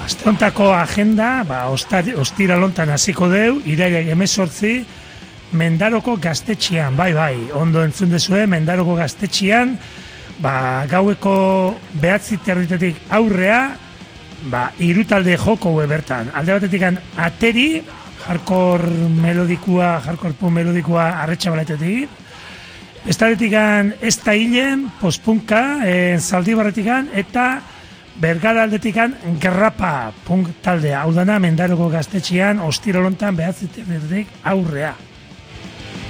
Asteontako agenda, ostira lontan hasiko deu, irailak 18, Mendaroko gaztetxean, bai, ondo entzun dezue, Mendaroko gaztetxean, gaueko 9:30 aurrea, 3 talde joko bertan. Alde batetik Ateri, hardcore punk melodikoa Arretxabaletetik. Bestaretik ez da hilen, postpunka, Zaldibarretik, eta Bergara aldetik Grapa punk taldea. Hau dana Mendaroko gaztetxean, ostira lontan 9:30 aurrea.